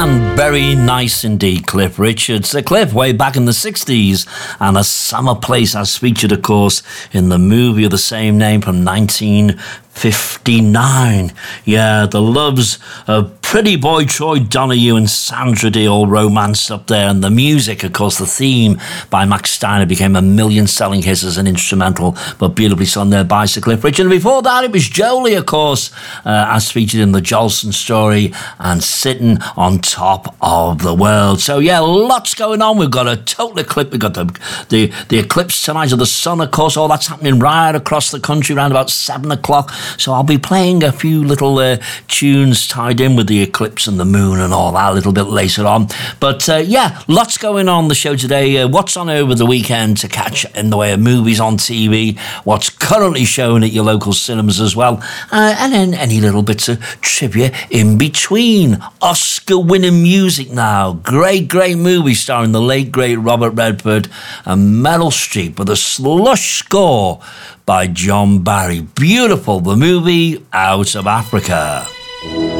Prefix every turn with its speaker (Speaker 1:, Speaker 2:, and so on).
Speaker 1: Very nice indeed, Cliff Richards. The Cliff way back in the 60s, and A Summer Place as featured, of course, in the movie of the same name from 1959. Yeah, the loves of Pretty Boy Troy Donahue and Sandra Dee all romanced up there, and the music, of course, the theme by Max Steiner became a million-selling hit as an instrumental, but beautifully sung there by Sir Cliff Richard. And before that, it was Jolie, of course, as featured in the Jolson Story, and Sitting on Top of the World. So yeah, lots going on. We've got a total eclipse. We've got the eclipse tonight of the sun, of course. All that's happening right across the country around about 7 o'clock. So I'll be playing a few little tunes tied in with the eclipse and the moon and all that a little bit later on. But yeah, lots going on the show today. What's on over the weekend to catch in the way of movies on TV, what's currently shown at your local cinemas as well, and then any little bits of trivia in between. Oscar-winning music now. Great movie starring the late, great Robert Redford and Meryl Streep with a slush score by John Barry. Beautiful, the movie Out of Africa.